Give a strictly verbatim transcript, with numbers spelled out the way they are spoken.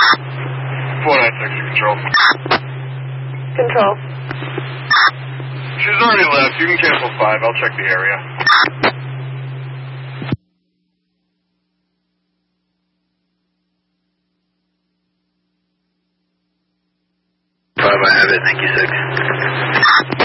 four nine six, control. Control. She's already left. You can cancel five. I'll check the area. Five, I have it. Thank you, six.